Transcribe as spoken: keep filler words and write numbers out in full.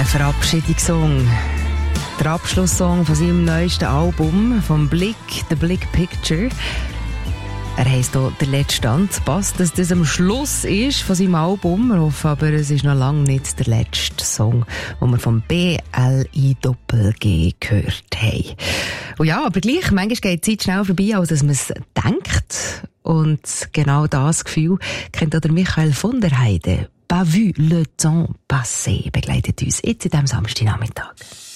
Verabschiedungssong. Der Abschlusssong von seinem neuesten Album, vom Blick, The Big Picture. Er heisst hier «Der letzte Tanz». Passt, dass das am Schluss ist von seinem Album. Wir hoffen aber, es ist noch lange nicht der letzte Song, den wir vom B L I Doppel G gehört haben. Und ja, aber gleich, manchmal geht die Zeit schnell vorbei, als dass man es denkt. Und genau das Gefühl kennt auch der Michael von der Heide. «Pas vu le temps passer» begleitet uns jetzt in diesem Samstagnachmittag.